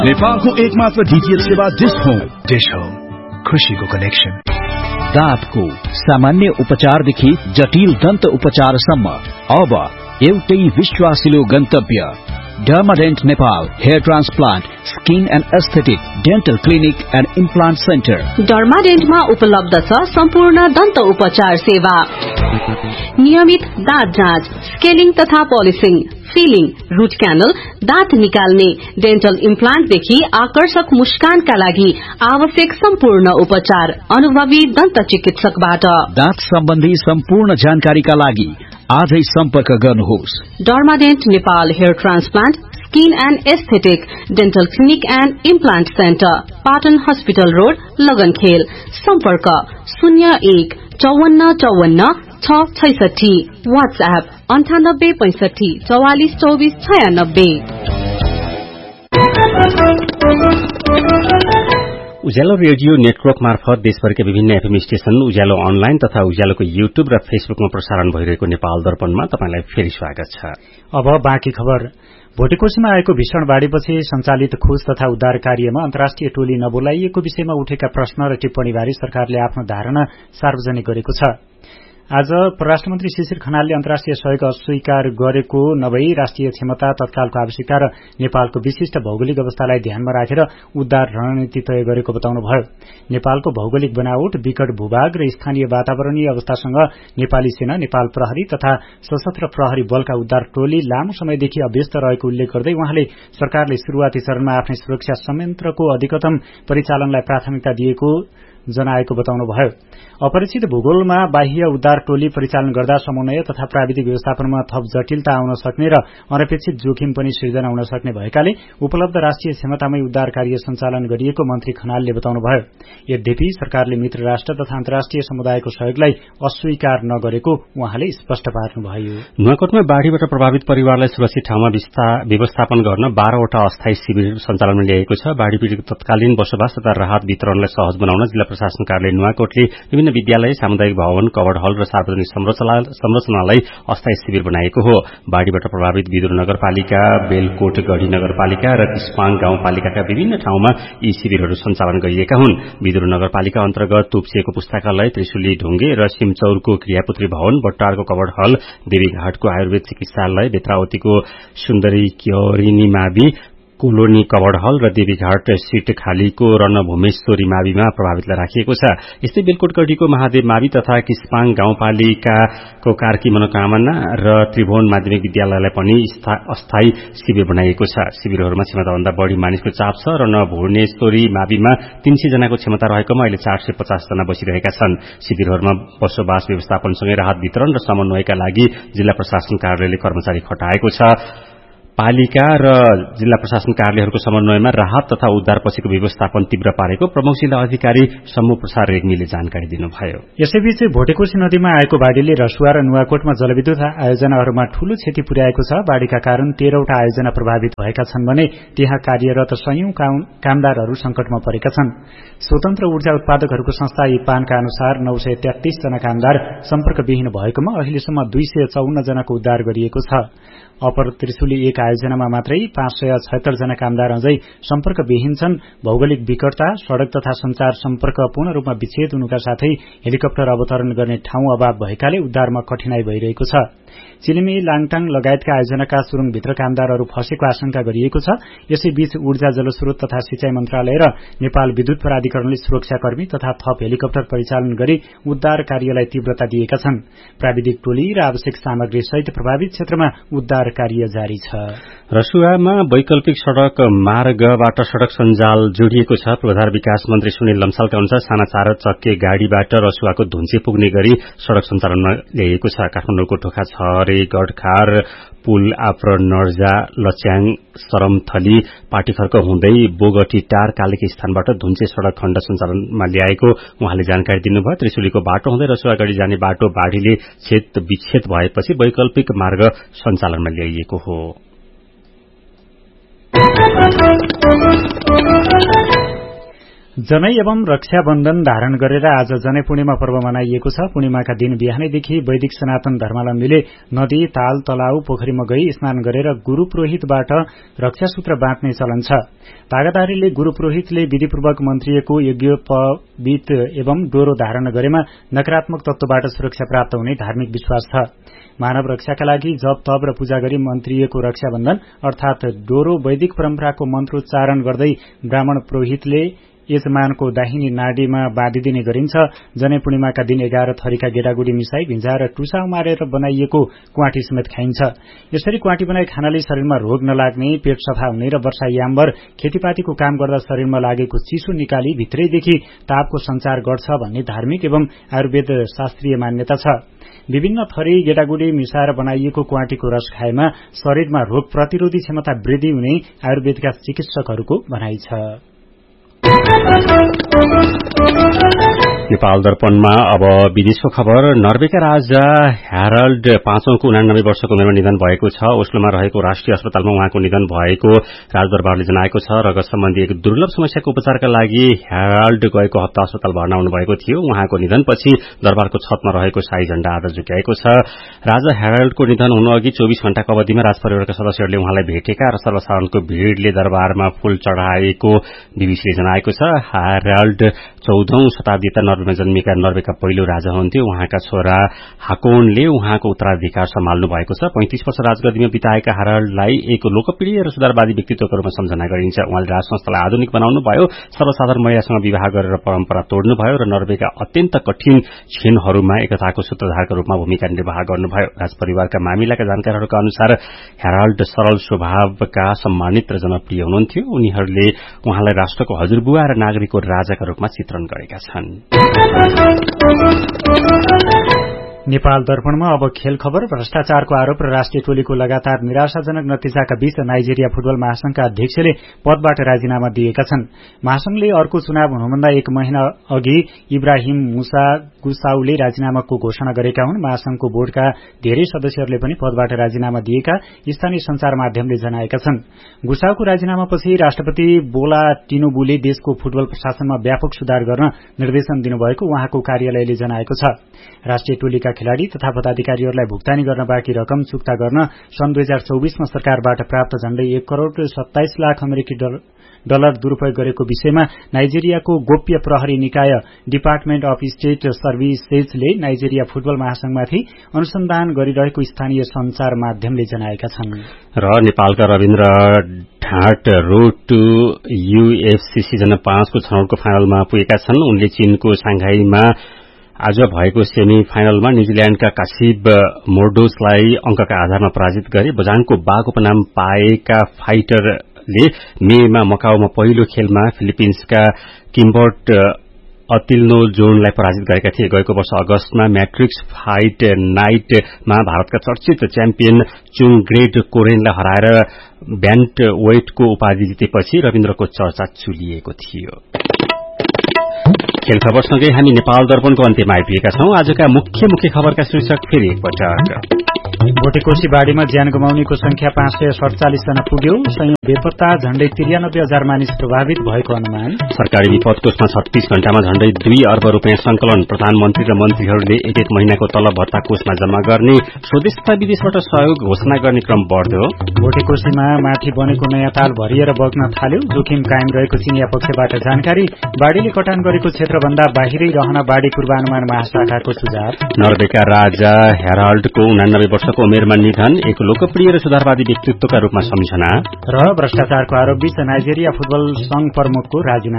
नेपालको एकमात्र डीटीएच सेवा डिश होम खुशीको कनेक्सन। दाँतको सामान्य उपचारदेखि जटिल दन्त उपचारसम्म अब एउटै विश्वासिलो गन्तव्य डर्माडेन्ट Nepal hair transplant skin and aesthetic dental clinic and implant centre. डर्माडेन्टमा उपलब्ध छ सम्पूर्ण दन्त उपचार सेवा, नियमित दाँत जाँच, स्केलिङ तथा पोलिसिङ, फिलिङ, रूट क्यानल, दाँत निकाल्ने, डेन्टल इम्प्लान्टदेखि आकर्षक मुस्कानका लागि आवश्यक सम्पूर्ण उपचार अनुभवी दन्त चिकित्सकबाट। दाँत सम्बन्धी सम्पूर्ण जानकारीका लागि आजै सम्पर्क गर्नुहोस्। डर्माडेन्ट Nepal hair transplant skin and aesthetic dental clinic and implant centre, Patan hospital road, लगनखेल। सम्पर्क 01 54 54 666। वाट्सएप 98 65 44 24 96। उज्यालो रेडियो नेटवर्क मार्फत देशभरका विभिन्न एफएम स्टेशन, उज्यालो अनलाइन तथा उज्यालोको युट्युब र फेसबुकमा प्रसारण भइरहेको नेपाल दर्पणमा तपाईलाई फेरि स्वागत छ। अब बाँकी खबर। भोटेकोशीमा आएको भीषण बाढ़ीपछि संचालित खोज तथा उद्धार कार्यमा अन्तर्राष्ट्रिय टोली नबोलाइएको विषयमा उठेका प्रश्न र टिप्पणीबारे सरकारले आफ्नो धारणा सार्वजनिक गरेको छ। आज परराष्ट्र मन्त्री शिशिर खनालले अन्तर्राष्ट्रिय सहयोग अस्वीकार गरेको नभई राष्ट्रिय क्षमता, तत्कालको आवश्यकता र नेपालको विशिष्ट भौगोलिक अवस्थालाई ध्यानमा राखेर उद्धार रणनीति तय गरेको बताउनुभयो। नेपालको भौगोलिक बनावट, विकट भूभाग र स्थानीय वातावरणीय अवस्थासँग नेपाली सेना, नेपाल प्रहरी तथा सशस्त्र प्रहरी बलका उद्धार टोली लामो समयदेखि अभ्यस्त रहेको उल्लेख गर्दै उहाँले सरकारले शुरूआती चरणमा आफ्नै सुरक्षा संयन्त्रको अधिकतम परिचालनलाई प्राथमिकता दिएको जनाएको बताउनुभयो। अपरिचित भूगोलमा बाह्य उद्धार टोली परिचालन गर्दा समन्वय तथा प्राविधिक व्यवस्थापनमा थप जटिलता आउन सक्ने र अनपेक्षित जोखिम पनि सिर्जना हुन सक्ने भएकाले उपलब्ध राष्ट्रिय क्षमतामै उद्धार कार्य सञ्चालन गरिएको मन्त्री खनालले बताउनुभयो। यद्यपि सरकारले मित्र राष्ट्र तथा अन्तर्राष्ट्रिय समुदायको सहयोगलाई अस्वीकार नगरेको उहाँले स्पष्ट पार्नुभयो। नुवाकोटमा बाढ़ीबाट प्रभावित परिवारलाई सुरक्षित ठाउँमा व्यवस्थापन गर्न 12 वटा अस्थायी शिविर सञ्चालनमा ल्याएको छ। बाढ़ी पीड़ितको तत्कालीन बसोबास तथा राहत वितरणलाई सहज बनाउन जिल्ला प्रशासन कार्यालय नुवाकोटले विभिन्न विद्यालय, सामुदायिक भवन, कवर्ड हल र सार्वजनिक संरचनालाई अस्थायी शिविर बनाएको हो। बाढ़ीबाट प्रभावित बिदुर नगरपालिका, बेलकोट गढ़ी नगरपालिका र किस्पाङ गाउँपालिकाका विभिन्न ठाउँमा यी शिविरहरू सञ्चालन गरिएका हुन्। बिदुर नगरपालिका अन्तर्गत तुप्सिएको पुस्तकालय, त्रिशुली ढुङ्गे र सिमचौरको क्रियापुत्री भवन, बट्टारको कवर्ड हल, देवीघाटको आयुर्वेद चिकित्सालय, बेत्रावतीको सुन्दरी क्योरिनी मावि, कोलोनी कवर्ड हल र देवीघाट सिटखालीको रणभूमेश्वरी माविमा प्रभावितलाई राखिएको छ। यस्तै बेलकोटगढीको महादेव मावि तथा किस्पाङ गाउँपालिकाको कार्की मनोकामना र त्रिभुवन माध्यमिक विद्यालयलाई पनि अस्थायी शिविर बनाइएको छ। शिविरहरूमा क्षमताभन्दा बढ़ी मानिसको चाप छ। रणभुवनेश्वरी माविमा 300 जनाको क्षमता रहेकोमा अहिले 450 जना बसिरहेका छन्। शिविरहरूमा बसोबास व्यवस्थापनसँगै राहत वितरण र समन्वयका लागि जिल्ला प्रशासन कार्यालयले कर्मचारी खटाएको छ। पालिका र जिल्ला प्रशासन कार्यालयहरूको समन्वयमा राहत तथा उद्धारपछिको व्यवस्थापन तीव्र पारेको प्रमुख जिल्ला अधिकारी सम्मु प्रसाद रेग्मीले जानकारी दिनुभयो। यसैबीच भोटेकोशी नदीमा आएको बाढ़ीले रसुवा र नुवाकोटमा जलविद्युत आयोजनाहरूमा ठूलो क्षति पुर्याएको छ। बाढ़ीका कारण 13 वटा आयोजना प्रभावित भएका छन् भने त्यहाँ कार्यरत सयौं कामदारहरू संकटमा परेका छन्। स्वतन्त्र ऊर्जा उत्पादकहरूको संस्था इपानका अनुसार 933 जना कामदार सम्पर्कविहीन भएकोमा अहिलेसम्म 254 जनाको उद्धार गरिएको छ। अपर त्रिशुली 1 आयोजनामा मात्रै 576 जना कामदार अझै सम्पर्कविहीन छन्। भौगोलिक विकटता, सड़क तथा संचार सम्पर्क पूर्ण रूपमा विच्छेद हुनुका साथै हेलिकप्टर अवतरण गर्ने ठाउँ अभाव भएकाले उद्धारमा कठिनाई भइरहेको छ। चिलिमी, लाङटाङ लगायतका आयोजनाका सुरुङभित्र कामदारहरू फँसेको आशंका गरिएको छ। यसैबीच ऊर्जा, जलस्रोत तथा सिंचाई मन्त्रालय र नेपाल विद्युत प्राधिकरणले सुरक्षाकर्मी तथा थप हेलिकप्टर परिचालन गरी उद्धार कार्यलाई तीव्रता दिएका छन्। प्राविधिक टोली र आवश्यक सामग्री सहित प्रभावित क्षेत्रमा उद्धार कार्य जारी छ। रसुवामा वैकल्पिक सड़क मार्गबाट सड़क सञ्जाल जोडिएको छ। पूर्वाधार विकास मन्त्री सुनिल लम्सालका अनुसार साना 4 चक्के गाड़ीबाट रसुवाको धुन्चे पुग्ने गरी सड़क सञ्चालनमा ल्याइएको छ। काठमाडौँको ढोका छरे, गढखार, पुल, आप्र, नर्जा, लच्याङ, सरमथली, पाटीखर्क हुँदै बोगटी टार कालेकी स्थानबाट धुन्चे सड़क खण्ड सञ्चालनमा ल्याएको उहाँले जानकारी दिनुभयो। त्रिशुलीको बाटो हुँदै रसुवागढ़ी जाने बाटो बाढ़ीले छेद विच्छेद भएपछि वैकल्पिक मार्ग सञ्चालनमा ल्याइएको हो। जनै एवं रक्षाबन्धन धारण गरेर आज जनै पूर्णिमा पर्व मनाइएको छ। पूर्णिमाका दिन बिहानैदेखि वैदिक सनातन धर्मावलम्बीले नदी, ताल, तलाउ, पोखरीमा गई स्नान गरेर गुरु पुरोहितबाट रक्षासूत्र बाँट्ने चलन छ। तागादारीले गुरु पुरोहितले विधिपूर्वक मन्त्रिएको यज्ञोपवीत एवं डोरो धारण गरेमा नकारात्मक तत्वबाट सुरक्षा प्राप्त हुने धार्मिक विश्वास छ। मानव रक्षाका लागि जप तप र पूजा गरी मन्त्रिएको रक्षाबन्धन अर्थात डोरो वैदिक परम्पराको मन्त्रोच्चारण गर्दै ब्राह्मण पुरोहितले यजमानको दाहिनी नाडीमा बाँधिदिने गरिन्छ। जनै पूर्णिमाका दिन 11 थरीका गेडागुडी मिसाई भिंजा र टुसा उमारेर बनाइएको क्वाटी समेत खाइन्छ। यसरी क्वाटी बनाई खानाले शरीरमा रोग नलाग्ने, पेट सफा हुने र वर्षायामभर खेतीपातीको काम गर्दा शरीरमा लागेको चिसो निकाली भित्रैदेखि तापको संचार गर्छ भन्ने धार्मिक एवं आयुर्वेद शास्त्रीय मान्यता छ। विभिन्न थरी गेडागुडी मिसाएर बनाइएको क्वाटीको रस खाएमा शरीरमा रोग प्रतिरोधी क्षमता वृद्धि हुने आयुर्वेदका चिकित्सकहरूको भनाइ छ। नेपाल दर्पणमा अब विदेशको खबर। नर्वेका राजा ह्यारल्ड पाँचौंको 89 वर्षको उमेरमा निधन भएको छ। ओस्लोमा रहेको राष्ट्रिय अस्पतालमा उहाँको निधन भएको राजदरबारले जनाएको छ। रगत सम्बन्धी एक दुर्लभ समस्याको उपचारका लागि ह्यारल्ड गएको हप्ता अस्पताल भर्ना हुनुभएको थियो। उहाँको निधनपछि दरबारको छतमा रहेको शाही झण्डा आज झुक्याएको छ। राजा ह्यारल्डको निधन हुनु अघि 24 घण्टाको अवधिमा राजपरिवारका सदस्यहरूले उहाँलाई भेटेका र सर्वसाधारणको भीड़ले दरबारमा फूल चढ़ाएको बीबीसीले जनाएको छ। ह्यारल्ड 14औं शताब्दीका नर्वेमा जन्मिएका नर्वेका पहिलो राजा हुन्थ्यो। उहाँका छोरा हाकोनले उहाँको उत्तराधिकार सम्हाल्नु भएको छ। 35 वर्ष राजगद्दीमा बिताएका ह्यारल्डलाई एक लोकप्रिय र सुधारवादी व्यक्तित्वको रूपमा सम्झना गरिन्छ। उहाँले राज संस्थालाई आधुनिक बनाउनुभयो, सर्वसाधारण महिलासँग विवाह गरेर परम्परा तोड्नुभयो र नर्वेका अत्यन्त कठिन क्षणहरूमा एकताको सूत्रधारका रूपमा भूमिका निर्वाह गर्नुभयो। राजपरिवारका मामिलाका जानकारहरूका अनुसार ह्यारल्ड सरल स्वभावका सम्मानित र जनप्रिय हुनुहुन्थ्यो। उनीहरूले उहाँलाई राष्ट्रको हजुरबुवा र नागरिकको राजाका रूपमा चित्रण गरेका छन्। नेपाल दर्पणमा अब खेल खबर। भ्रष्टाचारको आरोप र राष्ट्रिय टोलीको लगातार निराशाजनक नतिजाका बीच नाइजेरिया फुटबल महासंघका अध्यक्षले पदबाट राजीनामा दिएका छन्। महासंघले अर्को चुनाव हुनुभन्दा एक महिना अघि इब्राहिम मुसा गुसाउले राजीनामाको घोषणा गरेका हुन्। महासंघको बोर्डका धेरै सदस्यहरूले पनि पदबाट राजीनामा दिएका स्थानीय संचार माध्यमले जनाएका छन्। गुसाउको राजीनामापछि राष्ट्रपति बोला टिनुबुले देशको फुटबल प्रशासनमा व्यापक सुधार गर्न निर्देशन दिनुभएको उहाँको कार्यालयले जनाएको छ। राष्ट्रिय टोलीका खेलाड़ी तथा पदाधिकारीहरूलाई भुक्तानी गर्न बाँकी रकम चुक्ता गर्न सन् 2024 मा सरकारबाट प्राप्त झण्डै 1 करोड़ 27 लाख अमेरिकी डलर दुरूपयोग गरेको विषयमा नाइजेरियाको गोप्य प्रहरी निकाय department of state सर्भिसेजले Nigeria football महासंघमाथि अनुसन्धान गरिरहेको स्थानीय संचार माध्यमले जनाएका छन्। र नेपालका Rabindra ढाँट road two UFC season 5 को छनौटको फाइनलमा पुगेका छन्। उनले चीनको सांघाईमा आज भएको सेमी फाइनलमा न्यूजील्याण्डका कासिब मोर्डोजलाई अंकका आधारमा पराजित गरे। बजाङको बाघ उपनाम पाएका फाइटरले मेमा मकाउमा पहिलो खेलमा फिलिपिन्सका किम्बर्ट अतिल्नो जोनलाई पराजित गरेका थिए। गएको वर्ष अगस्तमा म्याट्रिक्स फाइट नाइटमा भारतका चर्चित च्याम्पियन चुङग्रेड कोरेनलाई हराएर ब्यान्ट वेटको उपाधि जितेपछि रविन्द्रको चर्चा चुलिएको थियो। खेल खबरसँगै हामी नेपाल दर्पणको अन्त्यमा आइपुगेका छौं। आजका मुख्य खबरका शीर्षक फेरि एकपटक। भोटेकोशी बाढ़ीमा ज्यान गुमाउनेको संख्या 547 जना पुग्यो। संयौं बेपत्ता, झण्डै 93,000 मानिस प्रभावित भएको अनुमान। सरकारी विपद कोषमा 36 घण्टामा झण्डै 2 अर्ब रुपियाँ संकलन। प्रधानमन्त्री र मन्त्रीहरूले एक महिनाको तलब भत्ता कोषमा जम्मा गर्ने। स्वदेश तथा विदेशबाट सहयोग घोषणा गर्ने क्रम बढ्यो। भोटेकोशीमा माथि बनेको नयाँ ताल भरिएर बग्न थाल्यो। जोखिम कायम रहेको चिनिया पक्षबाट जानकारी। बाढ़ीले कटान गरेको क्षेत्रभन्दा बाहिरै रहन बाढ़ी पूर्वानुमान महाशाखाको सुझाव। नर्वेका राजा ह्यारल्डको 89 वर्षको उमेरमा निधन, एक लोकप्रिय र सुधारवादी व्यक्तित्वका रूपमा सम्झना। र भ्रष्टाचारको आरोप बीच नाइजेरिया फुटबल संघ प्रमुखको राजीनामा।